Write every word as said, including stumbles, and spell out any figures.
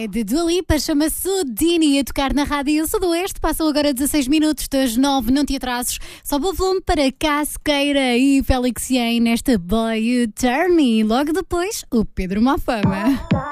É de Dua Lipa, chama-se Dini, a tocar na Rádio Sudoeste. Passam agora dezasseis minutos das nove, não te atrasos. Sobe o volume para Casqueira e Félix Yen nesta Boy You Turn Me. Logo depois, o Pedro Mafama.